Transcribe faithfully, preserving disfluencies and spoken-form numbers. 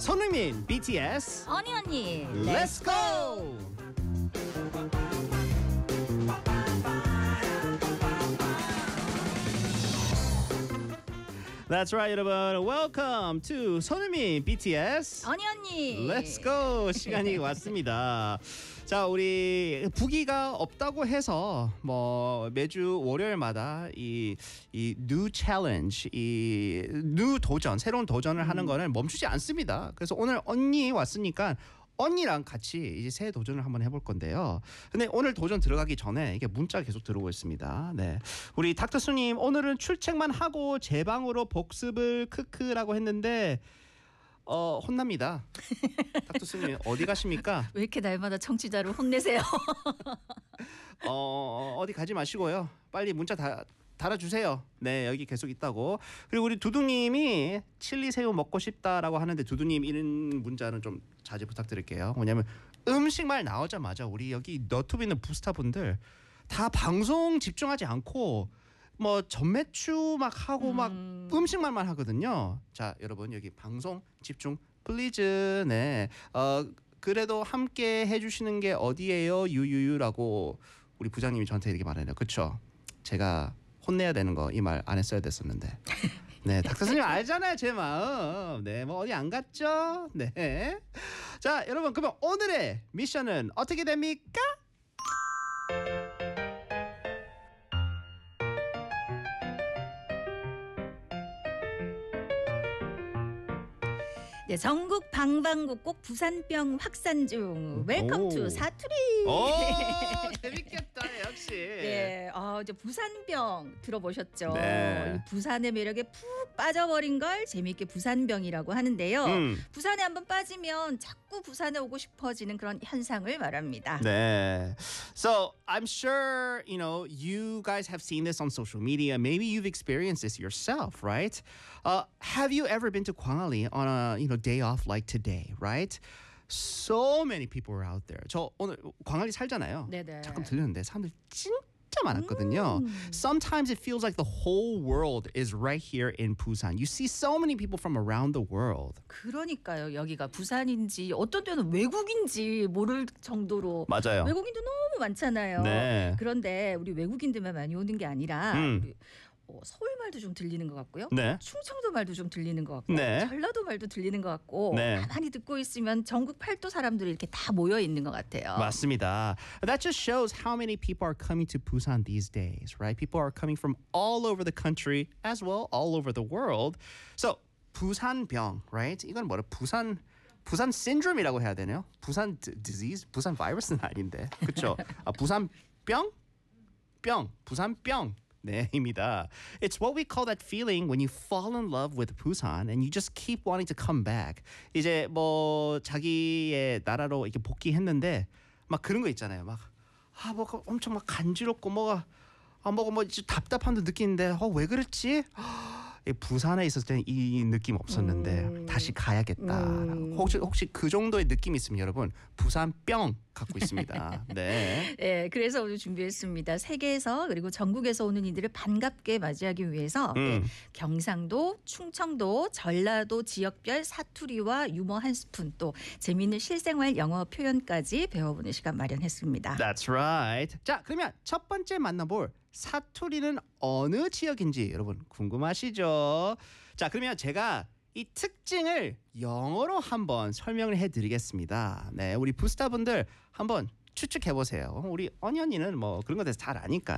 손흥민, 비티에스, 언니 언니, Let's go! That's right, 여러분. Welcome to 손흥민, 비티에스, 언니 언니, Let's go! 시간이 왔습니다. 자, 우리 부기가 없다고 해서 뭐 매주 월요일마다 이, 이 new challenge, 이 new 도전, 새로운 도전을 하는 거는 멈추지 않습니다. 그래서 오늘 언니 왔으니까 언니랑 같이 이제 새 도전을 한번 해볼 건데요. 근데 오늘 도전 들어가기 전에 이게 문자가 계속 들어오고 있습니다. 네, 우리 닥터수님 오늘은 출첵만 하고 제 방으로 복습을 크크라고 했는데 어 혼납니다. 닥터수님 어디 가십니까? 왜 이렇게 날마다 청취자를 혼내세요? 어 어디 가지 마시고요. 빨리 문자 다 달아주세요. 네, 여기 계속 있다고. 그리고 우리 두두님이 칠리 새우 먹고 싶다라고 하는데 두두님 이런 문자는 좀 자제 부탁드릴게요. 뭐냐면 음식말 나오자마자 우리 여기 너튜브 있는 부스타분들 다 방송 집중하지 않고 뭐 전매추 막 하고 막 음. 음식말만 하거든요. 자, 여러분 여기 방송 집중 플리즈. 네, 어 그래도 함께 해주시는 게 어디예요? 유유유라고 우리 부장님이 저한테 이렇게 말해요. 그렇죠? 제가 혼내야 되는 거 이 말 안 했어야 됐었는데. 네, 닥터스님 알잖아요 제 마음. 네, 뭐 어디 안 갔죠? 네. 자, 여러분 그러면 오늘의 미션은 어떻게 됩니까? 네, 전국 방방곡곡 부산병 확산 중. 웰컴 오. 투 사투리. 오, 재밌겠다 역시. 네, 아, 이제 부산병 들어보셨죠? 네. 이 부산의 매력에 푹 빠져버린 걸 재미있게 부산병이라고 하는데요. 음. 부산에 한번 빠지면 자꾸 부산에 오고 싶어지는 그런 현상을 말합니다. 네. So I'm sure you know you guys have seen this on social media. Maybe you've experienced this yourself, right? Uh, have you ever been to Gwangalli on a you know day off like today, right? So many people were out there. 저 오늘 광안리 살잖아요. 네네. 잠깐 들렸는데 사람들 진짜 많았거든요. Sometimes it feels like the whole world is right here in Busan. You see so many people from around the world. 그러니까요. 여기가 부산인지 어떤 때는 외국인지 모를 정도로 맞아요. 외국인도 너무 많잖아요. 네. 그런데 우리 외국인들만 많이 오는 게 아니라 음. 우리 어, 서울 말도 좀 들리는 것 같고요. 네. 충청도 말도 좀 들리는 것 같고 네. 전라도 말도 들리는 것 같고 네. 가만히 듣고 있으면 전국 팔도 사람들이 이렇게 다 모여 있는 것 같아요. 맞습니다. That just shows how many people are coming to Busan these days, right? People are coming from all over the country as well, all over the world. So 부산병, right? 이건 뭐라 부산 부산 syndrome이라고 해야 되나요? 부산 disease, 부산 바이러스는 아닌데, 그렇죠? 아, 부산병, 병, 부산병. 네, 입니다. It's what we call that feeling when you fall in love with Busan and you just keep wanting to come back. 이제 뭐 자기의 나라로 이렇게 복귀했는데 막 그런 거 있잖아요. 막 아, 뭐 엄청 막 간지럽고 뭐가 아, 뭐가 뭐 답답한 듯 느끼는데 어, 왜 그랬지? 이 부산에 있었을 때는 이 느낌 없었는데 음. 다시 가야겠다. 음. 혹시 혹시 그 정도의 느낌이 있으면 여러분 부산병 갖고 있습니다. 네. 네, 그래서 오늘 준비했습니다. 세계에서 그리고 전국에서 오는 이들을 반갑게 맞이하기 위해서 네, 음. 경상도, 충청도, 전라도 지역별 사투리와 유머 한 스푼 또 재미있는 실생활 영어 표현까지 배워보는 시간 마련했습니다. That's right. 자, 그러면 첫 번째 만나볼 사투리는 어느 지역인지 여러분 궁금하시죠? 자, 그러면 제가 이 특징을 영어로 한번 설명을 해드리겠습니다. 네, 우리 부스타분들 한번 추측해 보세요. 우리 언니 언니는 뭐 그런 거 대해서 잘 아니까.